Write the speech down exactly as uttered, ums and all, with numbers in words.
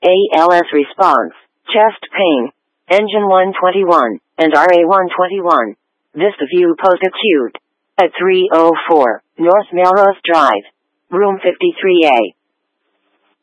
A L S response, chest pain, engine one twenty-one, and R A one twenty-one. Vista View post-acute. At three oh four, North Melrose Drive. Room fifty-three A.